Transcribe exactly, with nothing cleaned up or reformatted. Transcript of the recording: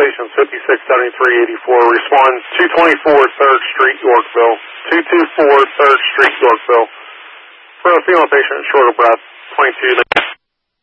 patient fifty-six seventy-three eighty-four. Respond two twenty-four third Street, Yorkville. two twenty-four third Street, Yorkville. For a female patient, short of breath, twenty-two.